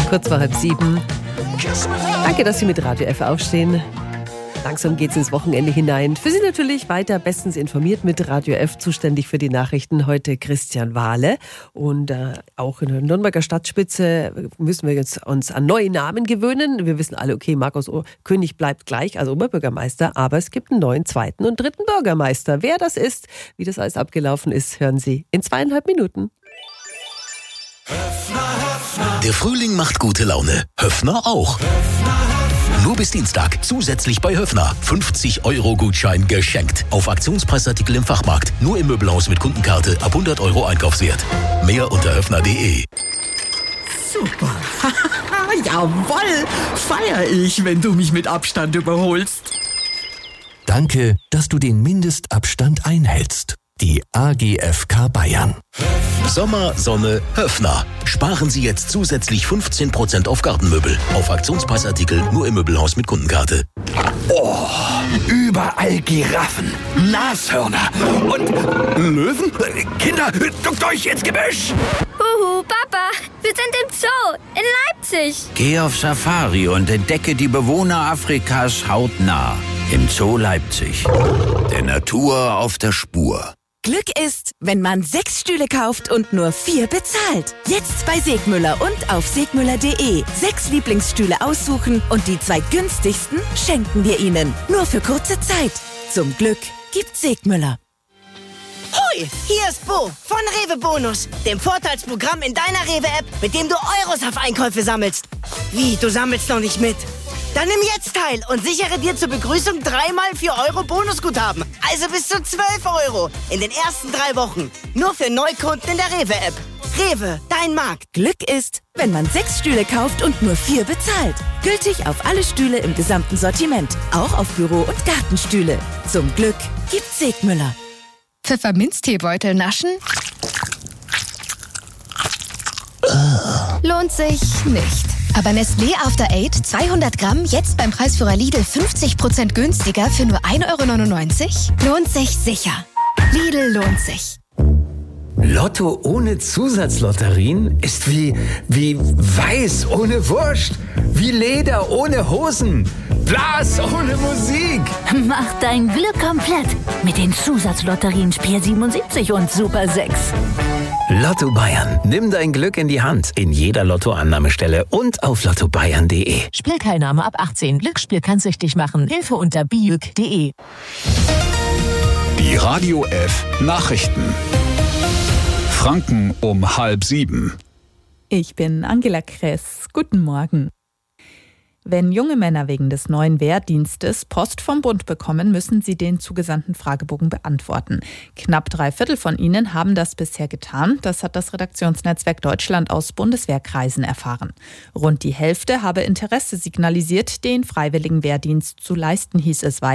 Kurz vor 6:30. Danke, dass Sie mit Radio F aufstehen. Langsam geht's ins Wochenende hinein. Für Sie natürlich weiter bestens informiert mit Radio F, zuständig für die Nachrichten. Heute Christian Wahle. Und auch in der Nürnberger Stadtspitze müssen wir uns an neue Namen gewöhnen. Wir wissen alle, okay, Markus König bleibt gleich, also Oberbürgermeister. Aber es gibt einen neuen zweiten und dritten Bürgermeister. Wer das ist, wie das alles abgelaufen ist, hören Sie in 2,5 Minuten. Der Frühling macht gute Laune. Höffner auch. Nur bis Dienstag zusätzlich bei Höffner 50-Euro-Gutschein geschenkt. Auf Aktionspreisartikel im Fachmarkt. Nur im Möbelhaus mit Kundenkarte ab 100 Euro Einkaufswert. Mehr unter höffner.de. Super. Jawohl. Feier ich, wenn du mich mit Abstand überholst. Danke, dass du den Mindestabstand einhältst. Die AGFK Bayern. Sommer, Sonne, Höffner. Sparen Sie jetzt zusätzlich 15% auf Gartenmöbel. Auf Aktionspreisartikel nur im Möbelhaus mit Kundenkarte. Oh, überall Giraffen, Nashörner und Löwen. Kinder, duckt euch ins Gebüsch. Huhu, Papa, wir sind im Zoo in Leipzig. Geh auf Safari und entdecke die Bewohner Afrikas hautnah. Im Zoo Leipzig. Der Natur auf der Spur. Glück ist, wenn man 6 Stühle kauft und nur 4 bezahlt. Jetzt bei Segmüller und auf segmüller.de. 6 Lieblingsstühle aussuchen und die 2 günstigsten schenken wir Ihnen. Nur für kurze Zeit. Zum Glück gibt Segmüller. Hoi, hier ist Bo von Rewe Bonus, dem Vorteilsprogramm in deiner Rewe-App, mit dem du Euros auf Einkäufe sammelst. Wie, du sammelst noch nicht mit? Dann nimm jetzt teil und sichere dir zur Begrüßung 3x 4 Euro Bonusguthaben. Also bis zu 12 Euro in den ersten 3 Wochen. Nur für Neukunden in der Rewe-App. Rewe, dein Markt. Glück ist, wenn man 6 Stühle kauft und nur 4 bezahlt. Gültig auf alle Stühle im gesamten Sortiment. Auch auf Büro- und Gartenstühle. Zum Glück gibt Segmüller. Pfefferminzteebeutel naschen? Lohnt sich nicht. Aber Nestlé After 8 200 Gramm jetzt beim Preisführer Lidl 50% günstiger für nur 1,99 €? Lohnt sich sicher. Lidl lohnt sich. Lotto ohne Zusatzlotterien ist wie Weiß ohne Wurst, wie Leder ohne Hosen, Blas ohne Musik. Mach dein Glück komplett mit den Zusatzlotterien Spiel 77 und Super 6. Lotto Bayern. Nimm dein Glück in die Hand. In jeder Lottoannahmestelle und auf lottobayern.de. Spielteilnahme ab 18. Glücksspiel kann süchtig machen. Hilfe unter biüg.de. Die Radio F Nachrichten. Franken um 6:30. Ich bin Angela Kress. Guten Morgen. Wenn junge Männer wegen des neuen Wehrdienstes Post vom Bund bekommen, müssen sie den zugesandten Fragebogen beantworten. Knapp 3/4 von ihnen haben das bisher getan. Das hat das Redaktionsnetzwerk Deutschland aus Bundeswehrkreisen erfahren. Rund die Hälfte habe Interesse signalisiert, den freiwilligen Wehrdienst zu leisten, hieß es weiter.